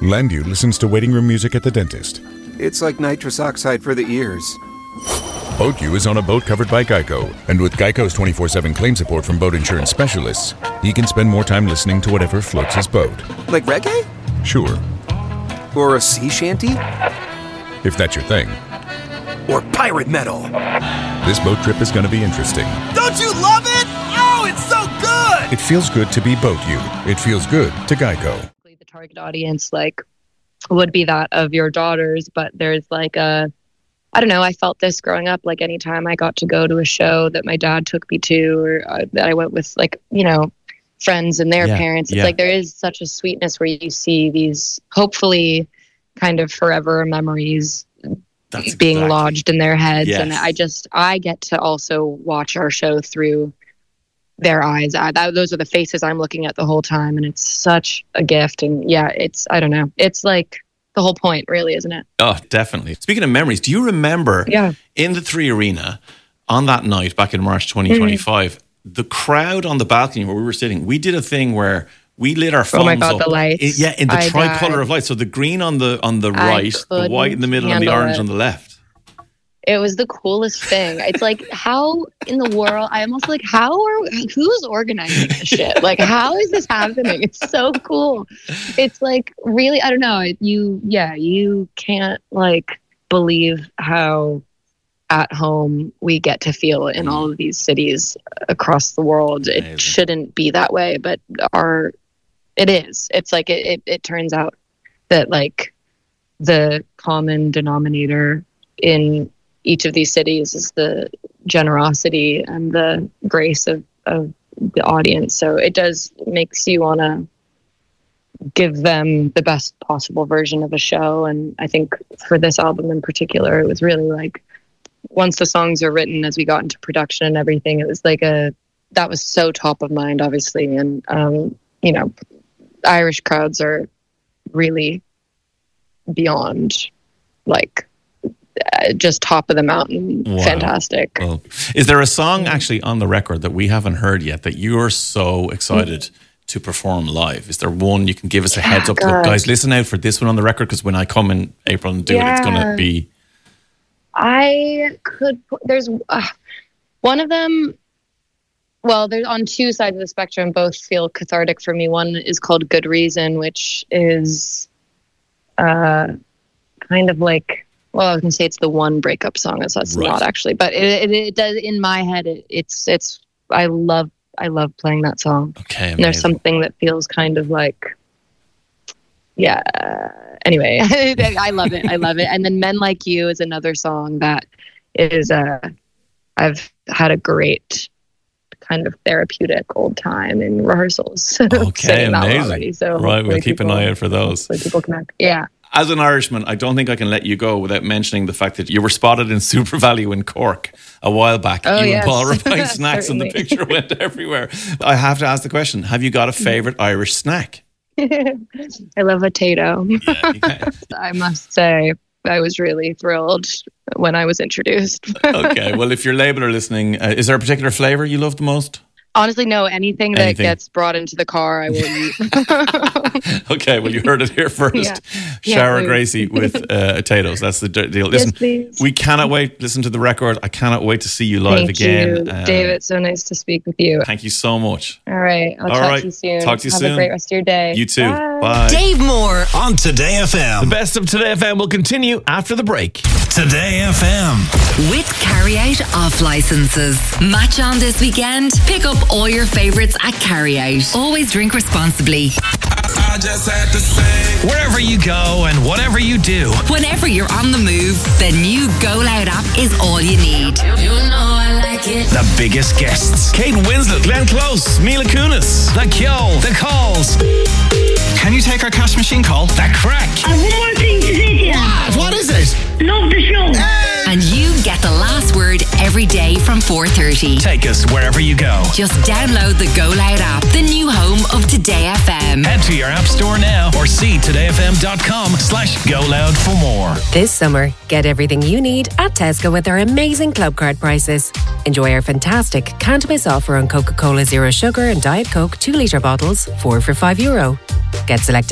Landu listens to waiting room music at the dentist. It's like nitrous oxide for the ears. BoatU is on a boat covered by Geico, and with Geico's 24/7 claim support from boat insurance specialists, he can spend more time listening to whatever floats his boat. Like reggae? Sure. Or a sea shanty? If that's your thing. Or pirate metal? This boat trip is going to be interesting. Don't you love it? Oh, it's so good! It feels good to be BoatU. It feels good to Geico. The target audience would be that of your daughters, but there's I don't know, I felt this growing up, anytime I got to go to a show that my dad took me to, or that I went with friends and their parents, it's there is such a sweetness where you see these hopefully kind of forever memories being lodged in their heads. Yes. And I get to also watch our show through their eyes. Those are the faces I'm looking at the whole time, and it's such a gift. And I don't know, it's the whole point, really, isn't it? Oh, definitely. Speaking of memories, do you remember in the 3 Arena on that night back in March 2025, the crowd on the balcony where we were sitting, we did a thing where we lit our phones up. the lights. In the tricolour of lights. So the green on the right, the white in the middle, and the orange on the left. It was the coolest thing. It's how in the world, I almost who's organizing this shit? How is this happening? It's so cool. It's really, I don't know. You can't believe how at home we get to feel in all of these cities across the world. It shouldn't be that way, but it is. It's it turns out that the common denominator in each of these cities is the generosity and the grace of the audience. So it makes you want to give them the best possible version of a show. And I think for this album in particular, it was really once the songs are written, as we got into production and everything, it was that was so top of mind, obviously. And, Irish crowds are really beyond just top of the mountain. Wow. Fantastic. Well, is there a song actually on the record that we haven't heard yet that you're so excited to perform live? Is there one you can give us a heads up to? Guys, listen out for this one on the record, because when I come in April and do it, it's going to be... There's one of them, well, they're on 2 sides of the spectrum, both feel cathartic for me. One is called Good Reason, which is kind of well, I was going to say it's the one breakup song. That's not actually, but it does in my head. It's. I love playing that song. Okay, amazing. And there's something that feels kind of anyway, I love it. And then Men Like You is another song that is. I've had a great kind of therapeutic old time in rehearsals. Okay, amazing. Already, so right, we'll keep an eye out for those. People connect. Yeah. As an Irishman, I don't think I can let you go without mentioning the fact that you were spotted in Super Value in Cork a while back. And Paul were buying snacks and the picture went everywhere. I have to ask the question, have you got a favourite Irish snack? I love a tato. Yeah, I must say, I was really thrilled when I was introduced. Okay, well, if your label are listening, is there a particular flavour you love the most? Honestly, no. Anything that gets brought into the car, I will eat. Okay, well, you heard it here first. Shara Gracie with potatoes. That's the deal. Listen, yes, we cannot wait. Listen to the record. I cannot wait to see you live again. Thank you, David. So nice to speak with you. Thank you so much. All right. I'll talk to you soon. Talk to you soon. Have a great rest of your day. You too. Bye. Bye. Dave Moore on Today FM. The best of Today FM will continue after the break. Today FM. With Carryout off licenses. Match on this weekend. Pick up all your favourites at Carryout. Always drink responsibly. I just had to say, wherever you go and whatever you do, whenever you're on the move, the new Go Loud app is all you need. You know I like it. The biggest guests: Kate Winslet, Glenn Close, Mila Kunis, The Kyo, The Calls. Can you take our cash machine call? The Crack. I've one more thing to say to you. What is it? Love the show. Hey! And you get the last word every day from 4:30. Take us wherever you go. Just download the Go Loud app, the new home of Today FM. Head to your app store now or see todayfm.com/go loud for more. This summer, get everything you need at Tesco with our amazing club card prices. Enjoy our fantastic can't miss offer on Coca-Cola Zero Sugar and Diet Coke 2 litre bottles, 4 for €5. Get selected